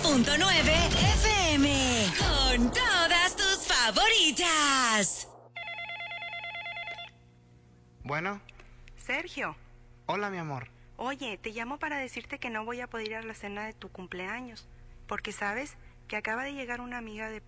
FM. Con todas tus favoritas. Bueno. Sergio. Hola, mi amor. Oye, te llamo para decirte que no voy a poder ir a la cena de tu cumpleaños. Porque sabes que acaba de llegar una amiga de